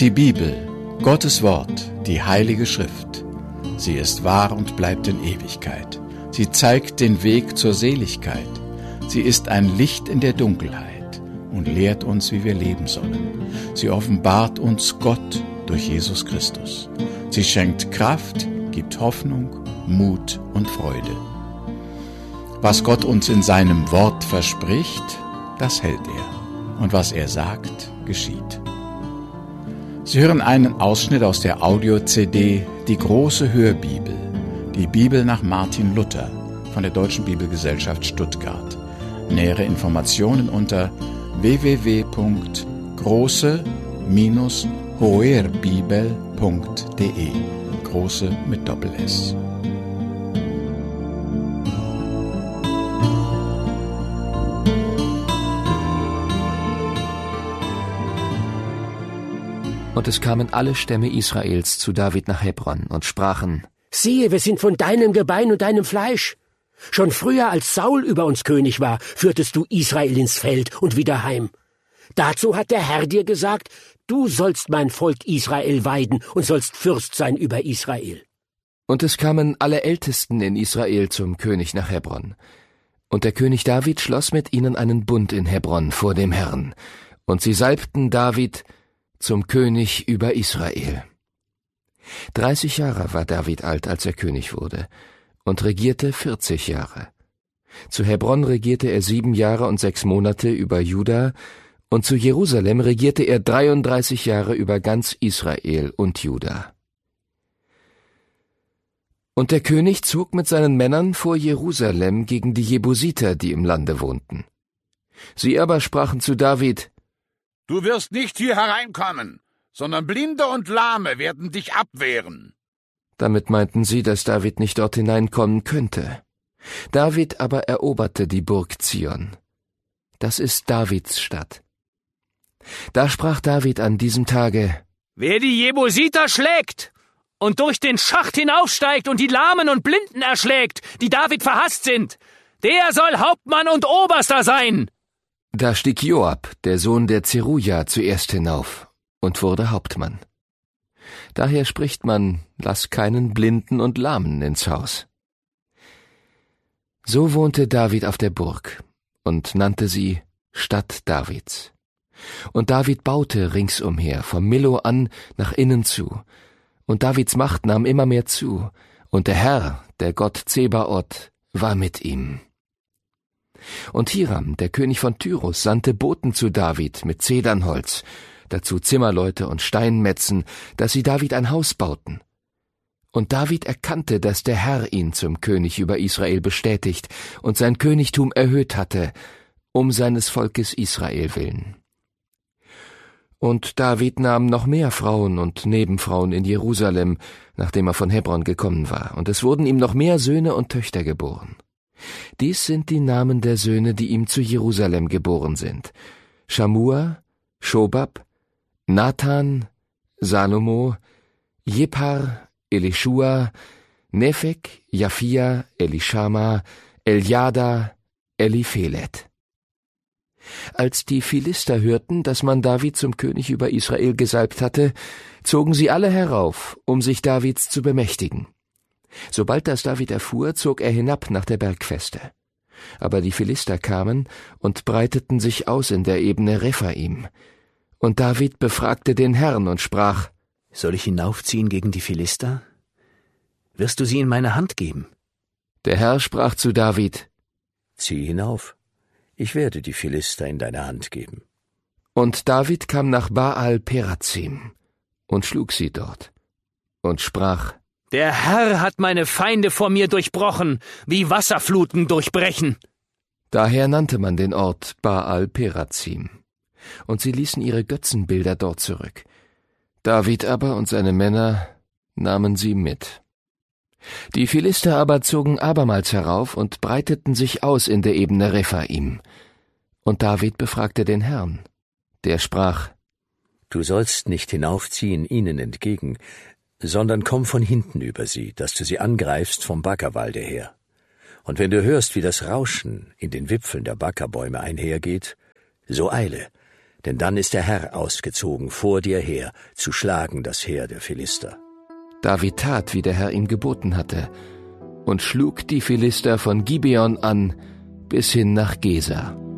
Die Bibel, Gottes Wort, die Heilige Schrift. Sie ist wahr und bleibt in Ewigkeit. Sie zeigt den Weg zur Seligkeit. Sie ist ein Licht in der Dunkelheit und lehrt uns, wie wir leben sollen. Sie offenbart uns Gott durch Jesus Christus. Sie schenkt Kraft, gibt Hoffnung, Mut und Freude. Was Gott uns in seinem Wort verspricht, das hält er. Und was er sagt, geschieht. Sie hören einen Ausschnitt aus der Audio-CD Die große Hörbibel, die Bibel nach Martin Luther von der Deutschen Bibelgesellschaft Stuttgart. Nähere Informationen unter www.große-hoerbibel.de. Große mit Doppel-S. Und es kamen alle Stämme Israels zu David nach Hebron und sprachen: Siehe, wir sind von deinem Gebein und deinem Fleisch. Schon früher, als Saul über uns König war, führtest du Israel ins Feld und wieder heim. Dazu hat der Herr dir gesagt, du sollst mein Volk Israel weiden und sollst Fürst sein über Israel. Und es kamen alle Ältesten in Israel zum König nach Hebron. Und der König David schloss mit ihnen einen Bund in Hebron vor dem Herrn. Und sie salbten David zum König über Israel. 30 Jahre war David alt, als er König wurde, und regierte 40 Jahre. Zu Hebron regierte er 7 Jahre und 6 Monate über Juda, und zu Jerusalem regierte er 33 Jahre über ganz Israel und Juda. Und der König zog mit seinen Männern vor Jerusalem gegen die Jebusiter, die im Lande wohnten. Sie aber sprachen zu David: Du wirst nicht hier hereinkommen, sondern Blinde und Lahme werden dich abwehren. Damit meinten sie, dass David nicht dort hineinkommen könnte. David aber eroberte die Burg Zion. Das ist Davids Stadt. Da sprach David an diesem Tage: Wer die Jebusiter schlägt und durch den Schacht hinaufsteigt und die Lahmen und Blinden erschlägt, die David verhasst sind, der soll Hauptmann und Oberster sein. Da stieg Joab, der Sohn der Zeruja, zuerst hinauf und wurde Hauptmann. Daher spricht man: Lass keinen Blinden und Lahmen ins Haus. So wohnte David auf der Burg und nannte sie Stadt Davids. Und David baute ringsumher, vom Millo an nach innen zu. Und Davids Macht nahm immer mehr zu, und der Herr, der Gott Zebaoth, war mit ihm. Und Hiram, der König von Tyrus, sandte Boten zu David mit Zedernholz, dazu Zimmerleute und Steinmetzen, dass sie David ein Haus bauten. Und David erkannte, dass der Herr ihn zum König über Israel bestätigt und sein Königtum erhöht hatte, um seines Volkes Israel willen. Und David nahm noch mehr Frauen und Nebenfrauen in Jerusalem, nachdem er von Hebron gekommen war, und es wurden ihm noch mehr Söhne und Töchter geboren. Dies sind die Namen der Söhne, die ihm zu Jerusalem geboren sind: Schamua, Schobab, Nathan, Salomo, Jephar, Elischua, Nephek, Japhia, Elishama, Eljada, Eliphelet. Als die Philister hörten, dass man David zum König über Israel gesalbt hatte, zogen sie alle herauf, um sich Davids zu bemächtigen. Sobald das David erfuhr, zog er hinab nach der Bergfeste. Aber die Philister kamen und breiteten sich aus in der Ebene Rephaim. Und David befragte den Herrn und sprach: Soll ich hinaufziehen gegen die Philister? Wirst du sie in meine Hand geben? Der Herr sprach zu David: Zieh hinauf, ich werde die Philister in deine Hand geben. Und David kam nach Baal-Perazim und schlug sie dort und sprach: Der Herr hat meine Feinde vor mir durchbrochen, wie Wasserfluten durchbrechen. Daher nannte man den Ort Baal-Perazim. Und sie ließen ihre Götzenbilder dort zurück. David aber und seine Männer nahmen sie mit. Die Philister aber zogen abermals herauf und breiteten sich aus in der Ebene Rephaim. Und David befragte den Herrn. Der sprach: Du sollst nicht hinaufziehen ihnen entgegen, sondern komm von hinten über sie, dass du sie angreifst vom Backerwalde her. Und wenn du hörst, wie das Rauschen in den Wipfeln der Backerbäume einhergeht, so eile, denn dann ist der Herr ausgezogen vor dir her, zu schlagen das Heer der Philister. David tat, wie der Herr ihm geboten hatte, und schlug die Philister von Gibeon an bis hin nach Gesa.